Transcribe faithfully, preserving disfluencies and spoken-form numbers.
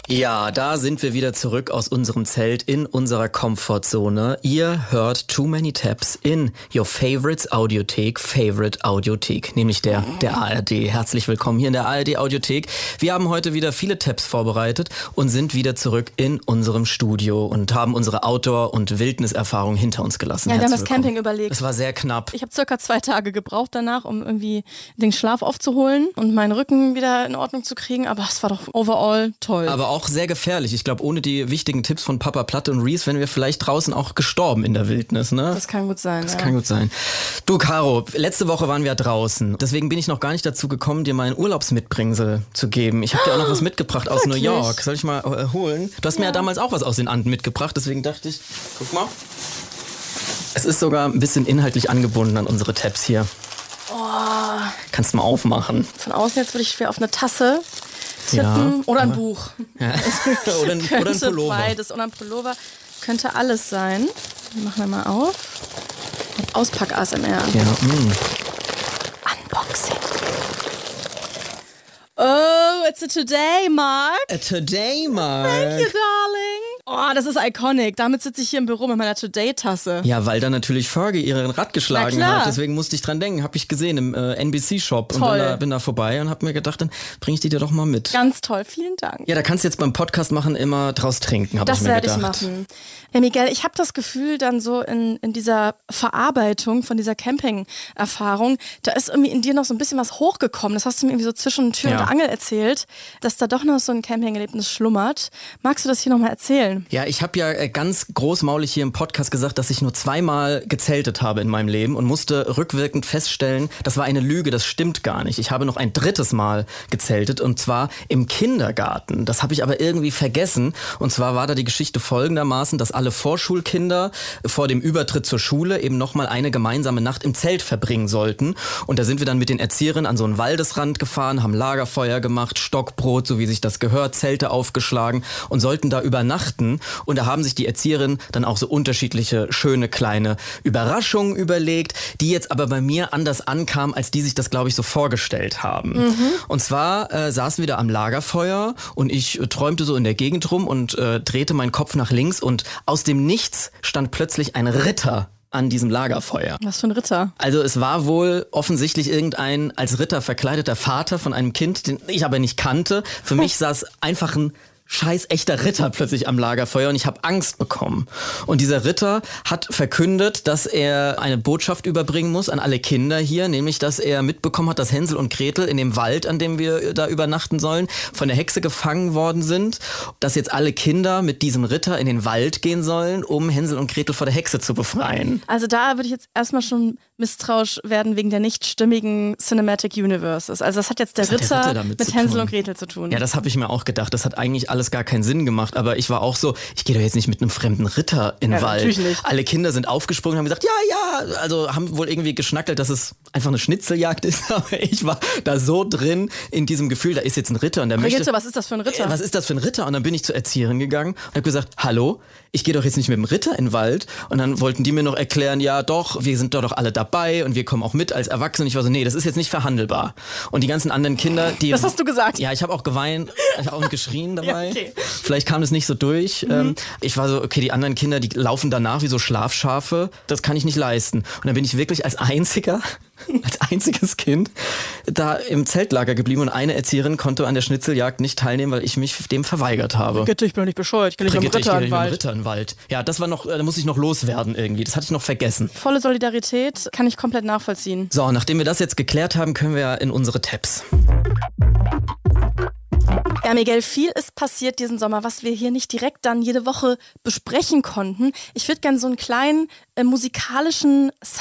Ja, da sind wir wieder zurück aus unserem Zelt in unserer Komfortzone. Ihr hört Too Many Tabs in your Favorites Audiothek, Favorite Audiothek, nämlich der, der A R D. Herzlich willkommen hier in der A R D Audiothek. Wir haben heute wieder viele Tabs vorbereitet und sind wieder zurück in unserem Studio und haben unsere Outdoor- und Wildniserfahrung hinter uns gelassen. Ja, wir haben das willkommen. Camping überlegt. Es war sehr knapp. Ich habe circa zwei Tage gebraucht danach, um irgendwie den Schlaf aufzuholen und meinen Rücken wieder in Ordnung zu kriegen, aber es war doch overall toll. Aber auch sehr gefährlich. Ich glaube, ohne die wichtigen Tipps von Papa Platte und Reese wären wir vielleicht draußen auch gestorben in der Wildnis, ne? Das kann gut sein, Das ja. kann gut sein. Du, Caro, letzte Woche waren wir draußen. Deswegen bin ich noch gar nicht dazu gekommen, dir mein Urlaubsmitbringsel zu geben. Ich habe dir auch noch was mitgebracht aus Wirklich? New York. Soll ich mal äh, holen? Du hast mir ja damals auch was aus den Anden mitgebracht, deswegen dachte ich, guck mal. Es ist sogar ein bisschen inhaltlich angebunden an unsere Tabs hier. Oh, Kannst du mal aufmachen. von außen jetzt würde ich schwer auf eine Tasse tippen Ja, oder ein aber- Buch. Ja. oder, ein, Könnte oder ein Pullover. beides. Oder ein Pullover. Könnte alles sein. Wir machen wir mal auf. Auspack-A S M R. Ja, mm. Unboxing. Oh, it's a today, Mark. A Today, Mark. Thank you, darling. Oh, das ist iconic. Damit sitze ich hier im Büro mit meiner Today-Tasse. Ja, weil da natürlich Fergie ihren Rad geschlagen Na klar. hat. Deswegen musste ich dran denken. Hab ich gesehen im äh, N B C-Shop. Und Toll. bin da, bin da vorbei und hab mir gedacht, dann bring ich die dir doch mal mit. Ganz toll, vielen Dank. Ja, da kannst du jetzt beim Podcast machen immer draus trinken, habe ich Das mir werde ich gedacht. machen. Ja, Miguel, ich habe das Gefühl, dann so in, in dieser Verarbeitung von dieser Camping-Erfahrung, da ist irgendwie in dir noch so ein bisschen was hochgekommen. Das hast du mir irgendwie so zwischen Tür Ja. und Angel erzählt, dass da doch noch so ein Camping-Erlebnis schlummert. Magst du das hier nochmal erzählen? Ja, ich habe ja äh, ganz großmaulig hier im Podcast gesagt, dass ich nur zweimal gezeltet habe in meinem Leben und musste rückwirkend feststellen, das war eine Lüge, das stimmt gar nicht. Ich habe noch ein drittes Mal gezeltet und zwar im Kindergarten. Das habe ich aber irgendwie vergessen. Und zwar war da die Geschichte folgendermaßen, dass alle Vorschulkinder vor dem Übertritt zur Schule eben nochmal eine gemeinsame Nacht im Zelt verbringen sollten. Und da sind wir dann mit den Erzieherinnen an so einen Waldesrand gefahren, haben Lagerfeuer gemacht, Stockbrot, so wie sich das gehört, Zelte aufgeschlagen und sollten da übernachten. Und da haben sich die Erzieherinnen dann auch so unterschiedliche, schöne, kleine Überraschungen überlegt, die jetzt aber bei mir anders ankamen, als die sich das, glaube ich, so vorgestellt haben. Mhm. Und zwar äh, saßen wir da am Lagerfeuer und ich äh, träumte so in der Gegend rum und äh, drehte meinen Kopf nach links und aus dem Nichts stand plötzlich ein Ritter an diesem Lagerfeuer. Was für ein Ritter. Also es war wohl offensichtlich irgendein als Ritter verkleideter Vater von einem Kind, den ich aber nicht kannte. Für mich saß einfach ein scheiß echter Ritter plötzlich am Lagerfeuer und ich habe Angst bekommen. Und dieser Ritter hat verkündet, dass er eine Botschaft überbringen muss an alle Kinder hier, nämlich, dass er mitbekommen hat, dass Hänsel und Gretel in dem Wald, an dem wir da übernachten sollen, von der Hexe gefangen worden sind, dass jetzt alle Kinder mit diesem Ritter in den Wald gehen sollen, um Hänsel und Gretel vor der Hexe zu befreien. Also da würde ich jetzt erstmal schon misstrauisch werden wegen der nicht stimmigen Cinematic Universes. Also das hat jetzt der, Was hat Ritter, der Ritter damit mit zu Hänsel tun? und Gretel zu tun. Ja, das habe ich mir auch gedacht. Das hat eigentlich alles gar keinen Sinn gemacht. Aber ich war auch so, ich gehe doch jetzt nicht mit einem fremden Ritter in den Ja, Wald. natürlich nicht. Alle Kinder sind aufgesprungen und haben gesagt, ja, ja. Also haben wohl irgendwie geschnackelt, dass es einfach eine Schnitzeljagd ist. Aber ich war da so drin in diesem Gefühl, da ist jetzt ein Ritter und der möchte... Brigitte, was ist das für ein Ritter? Äh, Was ist das für ein Ritter? Und dann bin ich zur Erzieherin gegangen und habe gesagt, hallo, ich gehe doch jetzt nicht mit dem Ritter in den Wald. Und dann wollten die mir noch erklären, ja doch, wir sind doch alle dabei und wir kommen auch mit als Erwachsene. Und ich war so, nee, das ist jetzt nicht verhandelbar. Und die ganzen anderen Kinder, die... Das hast du gesagt. Ja, ich habe auch geweint, ich habe auch geschrien dabei. Ja, okay. Vielleicht kam es nicht so durch. Mhm. Ähm, ich war so, okay, die anderen Kinder, die laufen danach wie so Schlafschafe. Das kann ich nicht leisten. Und dann bin ich wirklich als einziger, als einziges Kind da im Zeltlager geblieben und eine Erzieherin konnte an der Schnitzeljagd nicht teilnehmen, weil ich mich dem verweigert habe. Brigitte, ich bin doch nicht bescheuert. Ich gehe nicht mit dem Brigitte, ich Ritter gehe in nicht den mit dem Wald. Ritter in den Wald. Ja, das war noch, da muss ich noch loswerden irgendwie. Das hatte ich noch vergessen. Volle Solidarität kann ich komplett nachvollziehen. So, nachdem wir das jetzt geklärt haben, können wir ja in unsere Tabs. Ja, Miguel, viel ist passiert diesen Sommer, was wir hier nicht direkt dann jede Woche besprechen konnten. Ich würde gerne so einen kleinen äh, musikalischen